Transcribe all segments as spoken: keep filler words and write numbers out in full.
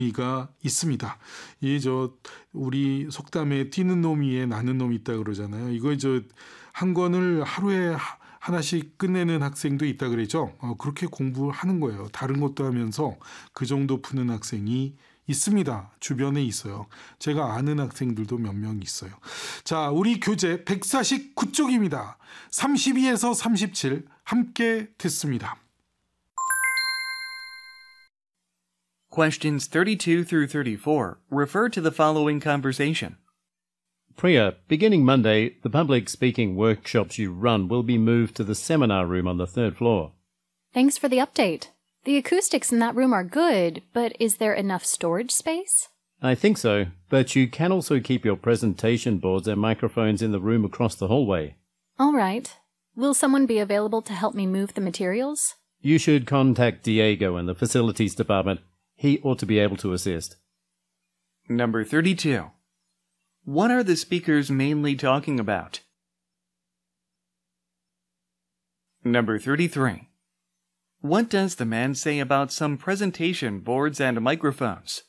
가 있습니다. 이 저 우리 속담에 뛰는 놈 위에 나는 놈이 있다 그러잖아요. 이거 저 한 권을 하루에 하- 하나씩 끝내는 학생도 있다 그러죠. 어, 그렇게 공부하는 거예요. 다른 것도 하면서 그 정도 푸는 학생이 있습니다. 주변에 있어요. 제가 아는 학생들도 몇 명 있어요. 자, 우리 교재 백사십구 쪽입니다. 삼십이에서 삼십칠 함께 듣습니다. Questions thirty-two through thirty-four refer to the following conversation. Priya, beginning Monday, the public speaking workshops you run will be moved to the seminar room on the third floor. Thanks for the update. The acoustics in that room are good, but is there enough storage space? I think so, but you can also keep your presentation boards and microphones in the room across the hallway. All right. Will someone be available to help me move the materials? You should contact Diego in the facilities department. He ought to be able to assist. Number thirty-two. What are the speakers mainly talking about? Number thirty-three. What does the man say about some presentation boards and microphones?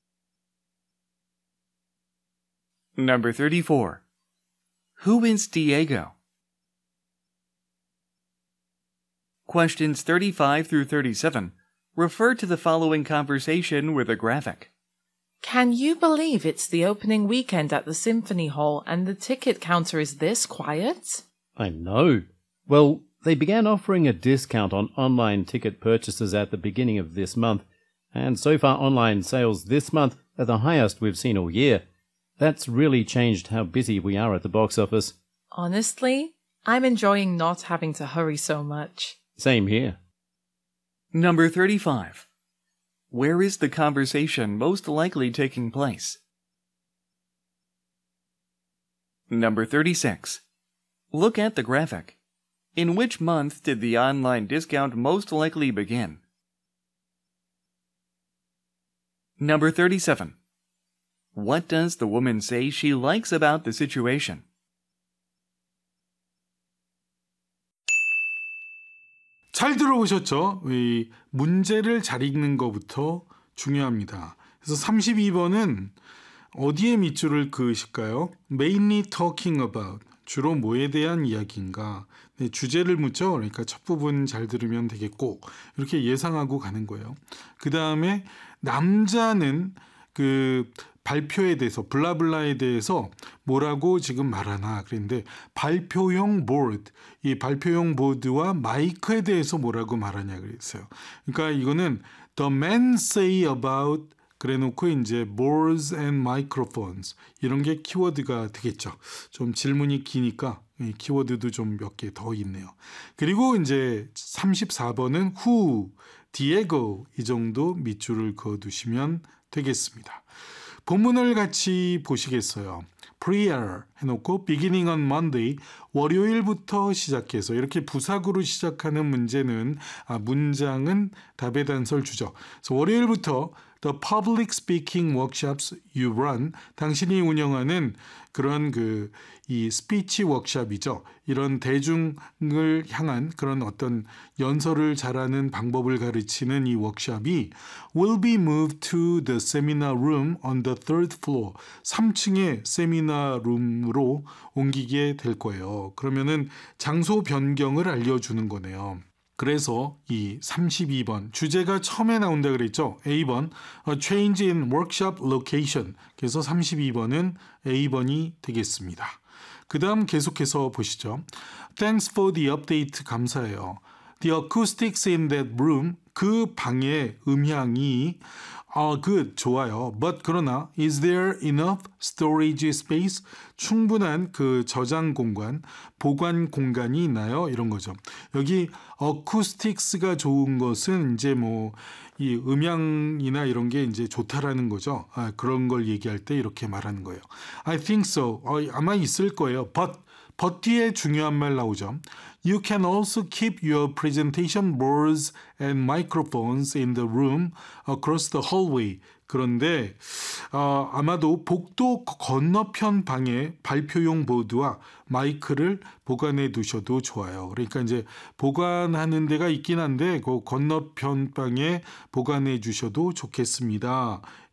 Number thirty-four. Who is Diego? Questions thirty-five through thirty-seven refer to the following conversation with a graphic. Can you believe it's the opening weekend at the Symphony Hall and the ticket counter is this quiet? I know. Well, they began offering a discount on online ticket purchases at the beginning of this month, and so far online sales this month are the highest we've seen all year. That's really changed how busy we are at the box office. Honestly, I'm enjoying not having to hurry so much. Same here. Number thirty-five. Where is the conversation most likely taking place? Number thirty-six. Look at the graphic. In which month did the online discount most likely begin? Number thirty-seven. What does the woman say she likes about the situation? 잘 들어보셨죠? 이 문제를 잘 읽는 것부터 중요합니다. 그래서 삼십이 번은 어디에 밑줄을 그으실까요? Mainly talking about. 주로 뭐에 대한 이야기인가? 네, 주제를 묻죠. 그러니까 첫 부분 잘 들으면 되겠고 이렇게 예상하고 가는 거예요. 그 다음에 남자는 그 발표에 대해서 블라블라에 대해서 뭐라고 지금 말하나 그랬는데 발표용 보드, 이 발표용 보드와 마이크에 대해서 뭐라고 말하냐 그랬어요. 그러니까 이거는 the men say about 그래놓고 이제 boards and microphones 이런 게 키워드가 되겠죠. 좀 질문이 기니까 키워드도 좀 몇 개 더 있네요. 그리고 이제 삼십사 번은 who, Diego 이 정도 밑줄을 그어두시면 되겠습니다. 본문을 같이 보시겠어요. Priya 해놓고 beginning on Monday 월요일부터 시작해서 이렇게 부사구로 시작하는 문제는 아, 문장은 답의 단서를 주죠. 그래서 월요일부터 The public speaking workshops you run 당신이 운영하는 그런 그 이 스피치 워크숍이죠. 이런 대중을 향한 그런 어떤 연설을 잘하는 방법을 가르치는 이 워크숍이 will be moved to the seminar room on the third floor. 삼 층의 세미나 룸으로 옮기게 될 거예요. 그러면은 장소 변경을 알려주는 거네요. 그래서 이 삼십이 번 주제가 처음에 나온다 그랬죠. A 번 A change in workshop location. 그래서 삼십이 번은 A 번이 되겠습니다. 그 다음 계속해서 보시죠. Thanks for the update. 감사해요. The acoustics in that room. 그 방의 음향이 아, good, 좋아요. But 그러나 is there enough storage space? 충분한 그 저장 공간, 보관 공간이 있나요? 이런 거죠. 여기 acoustics가 좋은 것은 이제 뭐 이 음향이나 이런 게 이제 좋다라는 거죠. 아, 그런 걸 얘기할 때 이렇게 말하는 거예요. I think so. 어, 아마 있을 거예요. But, but 뒤에 중요한 말 나오죠. You can also keep your presentation boards and microphones in the room across the hallway. 그런데 어, 아마도 복도 건너편 방에 발표용 보드와 마이크를 보관해 두셔도 좋아요. 그러니까 이제 보관하는 데가 있긴 한데 그 건너편 방에 보관해 주셔도 좋겠습니다.